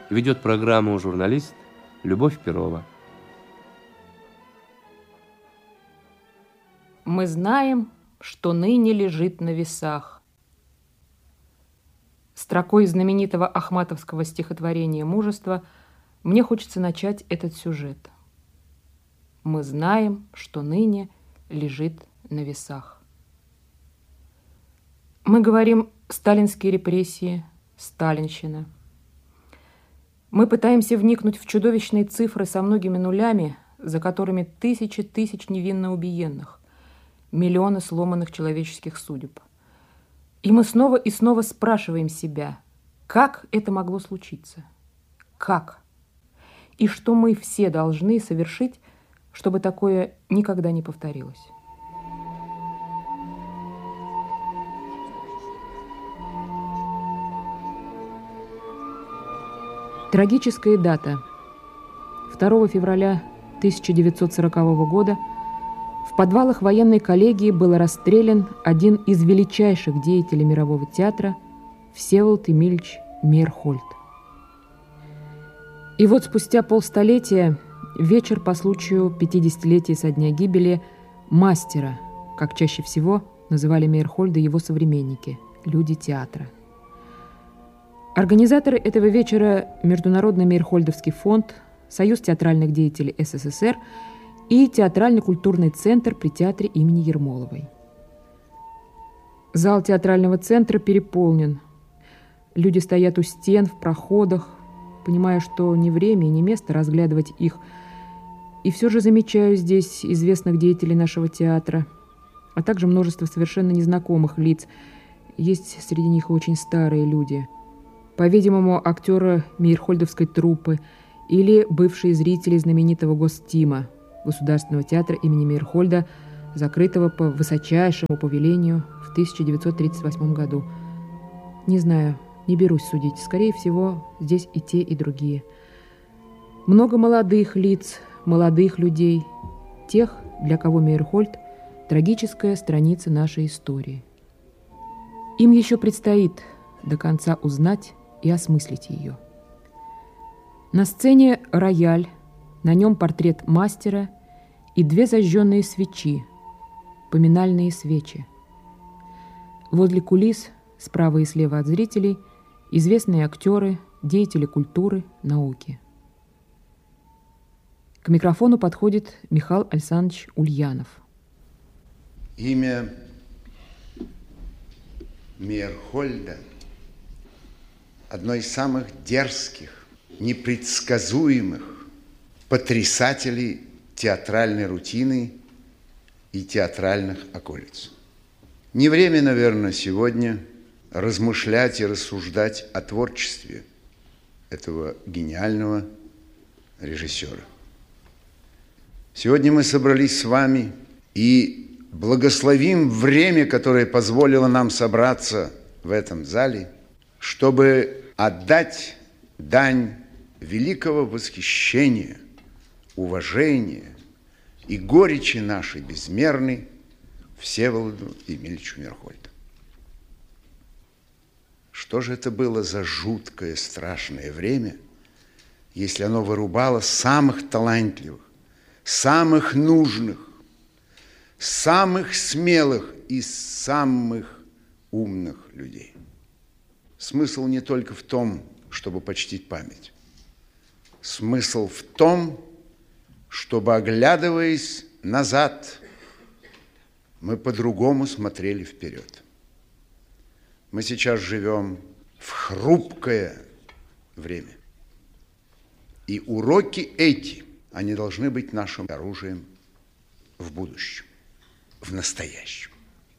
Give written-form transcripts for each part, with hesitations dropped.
Ведет программу журналист Любовь Перова. Мы знаем, что ныне лежит на весах. Строкой знаменитого ахматовского стихотворения «Мужество» мне хочется начать этот сюжет. Мы знаем, что ныне лежит на весах. Мы говорим «сталинские репрессии», «сталинщина». Мы пытаемся вникнуть в чудовищные цифры со многими нулями, за которыми тысячи тысяч невинно убиенных, миллионы сломанных человеческих судеб. И мы снова и снова спрашиваем себя, как это могло случиться? Как? И что мы все должны совершить, чтобы такое никогда не повторилось? Трагическая дата. 2 февраля 1940 года в подвалах военной коллегии был расстрелян один из величайших деятелей мирового театра Всеволод Эмильевич Мейерхольд. И вот спустя полстолетия вечер по случаю 50-летия со дня гибели мастера, как чаще всего называли Мейерхольда его современники, люди театра. Организаторы этого вечера – Международный Мейерхольдовский фонд, Союз театральных деятелей СССР и Театрально-культурный центр при театре имени Ермоловой. Зал театрального центра переполнен. Люди стоят у стен, в проходах, понимая, что ни время и ни место разглядывать их. И все же замечаю здесь известных деятелей нашего театра, а также множество совершенно незнакомых лиц. Есть среди них очень старые люди. По-видимому, актеры Мейерхольдовской труппы или бывшие зрители знаменитого Гостима, Государственного театра имени Мейерхольда, закрытого по высочайшему повелению в 1938 году. Не знаю, не берусь судить. Скорее всего, здесь и те, и другие. Много молодых лиц, молодых людей, тех, для кого Мейерхольд – трагическая страница нашей истории. Им еще предстоит до конца узнать и осмыслить ее. На сцене рояль, на нем портрет мастера и 2 зажженные свечи, поминальные свечи. Возле кулис, справа и слева от зрителей, известные актеры, деятели культуры, науки. К микрофону подходит Михаил Александрович Ульянов. Имя Мейерхольда – одно из самых дерзких, непредсказуемых потрясателей театральной рутины и театральных околиц. Не время, наверное, сегодня размышлять и рассуждать о творчестве этого гениального режиссера. Сегодня мы собрались с вами и благословим время, которое позволило нам собраться в этом зале, чтобы отдать дань великого восхищения, уважения и горечи нашей безмерной Всеволоду Эмильевичу Мейерхольду. Что же это было за жуткое, страшное время, если оно вырубало самых талантливых, самых нужных, самых смелых и самых умных людей? Смысл не только в том, чтобы почтить память. Смысл в том, чтобы, оглядываясь назад, мы по-другому смотрели вперед. Мы сейчас живем в хрупкое время. И уроки эти, они должны быть нашим оружием в будущем, в настоящем.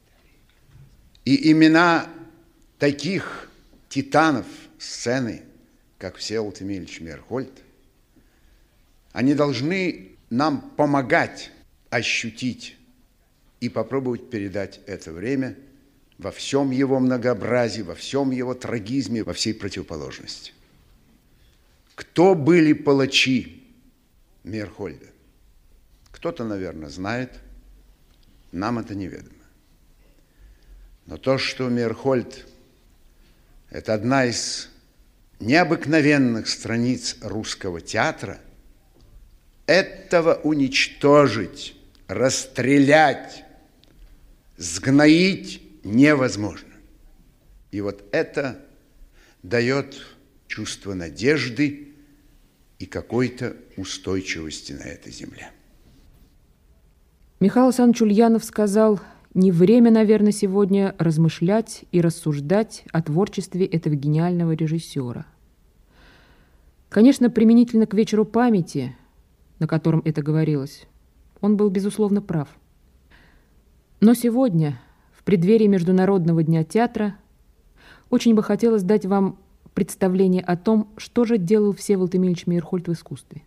И имена таких титанов сцены, как Всеволод Эмильевич Мейерхольд, они должны нам помогать ощутить и попробовать передать это время во всем его многообразии, во всем его трагизме, во всей противоположности. Кто были палачи Мейерхольда? Кто-то, наверное, знает, нам это неведомо. Но то, что Мейерхольд – это одна из необыкновенных страниц русского театра этого уничтожить, расстрелять, сгноить невозможно. И вот это дает чувство надежды и какой-то устойчивости на этой земле. Михаил Александрович Ульянов сказал: не время, наверное, сегодня размышлять и рассуждать о творчестве этого гениального режиссера. Конечно, применительно к вечеру памяти, на котором это говорилось, он был, безусловно, прав. Но сегодня, в преддверии Международного дня театра, очень бы хотелось дать вам представление о том, что же делал Всеволод Эмильевич Мейерхольд в искусстве.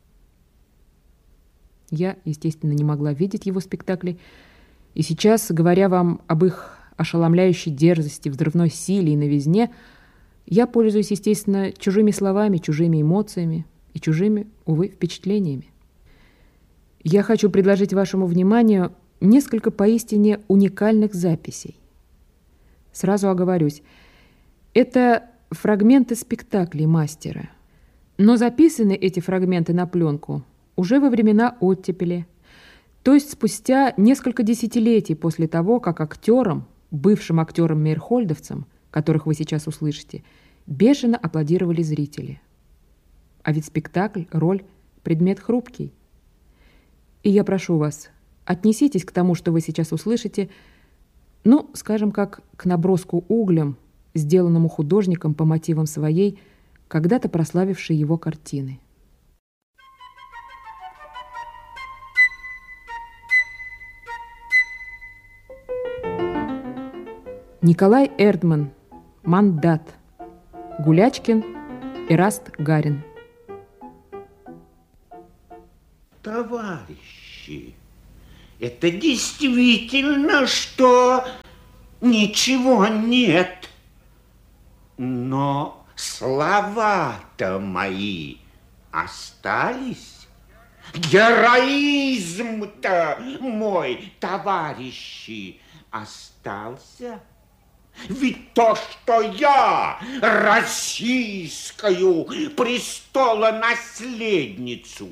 Я, естественно, не могла видеть его спектаклей, и сейчас, говоря вам об их ошеломляющей дерзости, взрывной силе и новизне, я пользуюсь, естественно, чужими словами, чужими эмоциями и чужими, увы, впечатлениями. Я хочу предложить вашему вниманию несколько поистине уникальных записей. Сразу оговорюсь, это фрагменты спектаклей мастера, но записаны эти фрагменты на пленку уже во времена оттепели, то есть спустя несколько десятилетий после того, как актерам, бывшим актерам-мейерхольдовцам, которых вы сейчас услышите, бешено аплодировали зрители. А ведь спектакль, роль, предмет хрупкий. И я прошу вас, отнеситесь к тому, что вы сейчас услышите, ну, скажем, как к наброску углем, сделанному художником по мотивам своей, когда-то прославившей его картины. Николай Эрдман, «Мандат», Гулячкин, Эраст Гарин. Товарищи, это действительно, что ничего нет. Но слова-то мои остались. Героизм-то мой, товарищи, остался. Ведь то, что я российскую престолонаследницу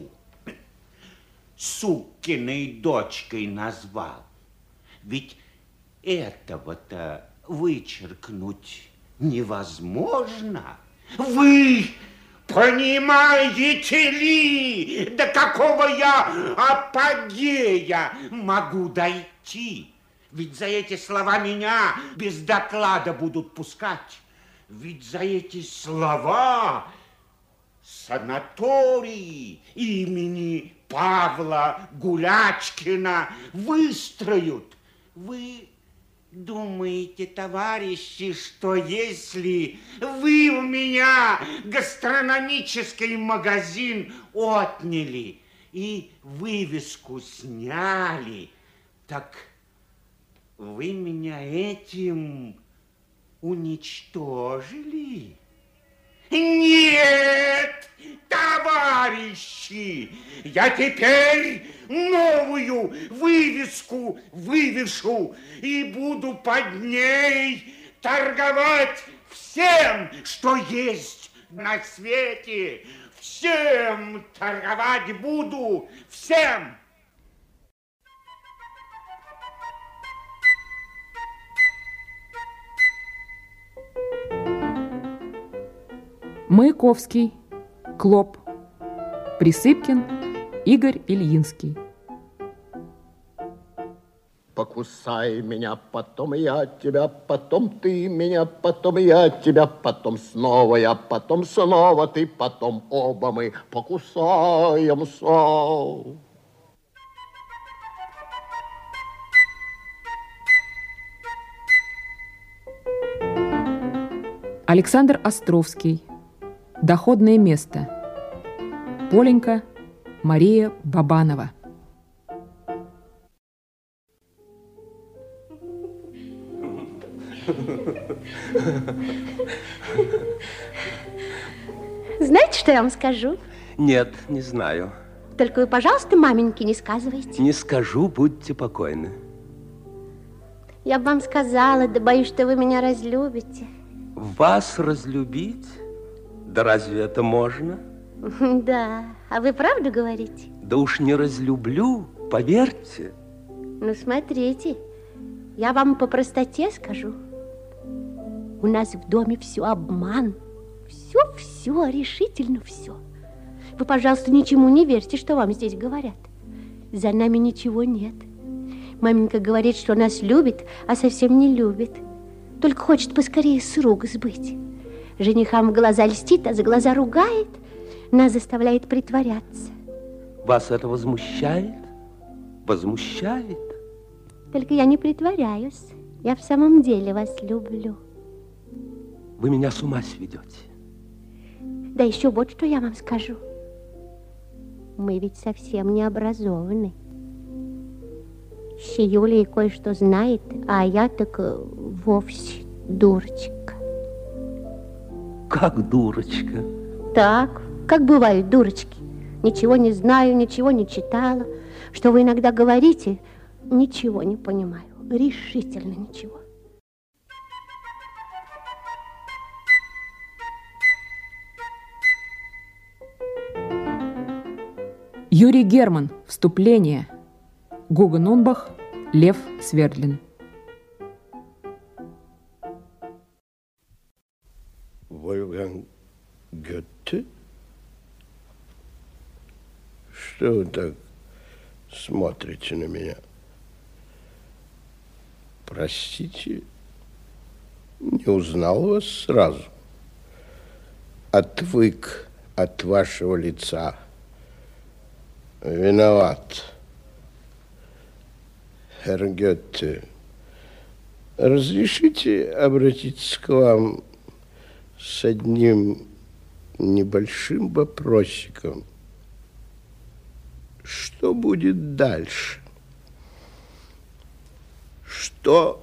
сукиной дочкой назвал, ведь этого-то вычеркнуть невозможно. Вы понимаете ли, до какого я апогея могу дойти? Ведь за эти слова меня без доклада будут пускать. Ведь за эти слова санаторий имени Павла Гулячкина выстроят. Вы думаете, товарищи, что если вы у меня гастрономический магазин отняли и вывеску сняли, так вы меня этим уничтожили? Нет, товарищи, я теперь новую вывеску вывешу и буду под ней торговать всем, что есть на свете. Всем торговать буду, всем. Маяковский, Клоп, Присыпкин, Игорь Ильинский. Покусай меня, потом я тебя, потом ты меня, потом я тебя, потом снова я, потом снова ты, потом оба мы покусаемся. Александр Островский, «Доходное место», Поленька, Мария Бабанова. Знаете, что я вам скажу? Нет, не знаю. Только вы, пожалуйста, маменьке не сказывайте. Не скажу, будьте покойны. Я бы вам сказала, да боюсь, что вы меня разлюбите. Вас разлюбить? Да разве это можно? Да, а вы правду говорите? Да уж не разлюблю, поверьте. Ну, смотрите, я вам по простоте скажу. У нас в доме все обман. Все, решительно все. Вы, пожалуйста, ничему не верьте, что вам здесь говорят. За нами ничего нет. Маменька говорит, что нас любит, а совсем не любит. Только хочет поскорее с рук сбыть. Женихам в глаза льстит, а за глаза ругает. Нас заставляет притворяться. Вас это возмущает? Возмущает? Только я не притворяюсь. Я в самом деле вас люблю. Вы меня с ума сведете. Да еще вот что я вам скажу. Мы ведь совсем не образованы. Юлия кое-что знает, а я так вовсе дурочка. Как дурочка? Так, как бывают дурочки. Ничего не знаю, ничего не читала. Что вы иногда говорите, ничего не понимаю. Решительно ничего. Юрий Герман. Вступление. Гуго Нунбах. Лев Свердлин. Вольфганг Гёте? Что вы так смотрите на меня? Простите, не узнал вас сразу. Отвык от вашего лица. Виноват. Herr Гёте, разрешите обратиться к вам с одним небольшим вопросиком. Что будет дальше? Что